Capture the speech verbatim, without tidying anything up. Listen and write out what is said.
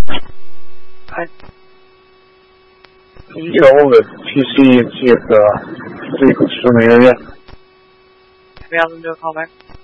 I... Can you get all the P C and see if uh, the vehicle's still in the area? Can we have them do a call back?